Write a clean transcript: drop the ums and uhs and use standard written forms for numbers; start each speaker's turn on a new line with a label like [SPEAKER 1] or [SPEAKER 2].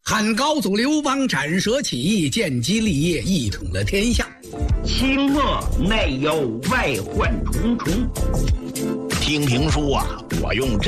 [SPEAKER 1] 汉高祖刘邦斩蛇起义，建基立业，一统了天下。
[SPEAKER 2] 清末内忧外患重重。
[SPEAKER 3] 听评书啊，我用这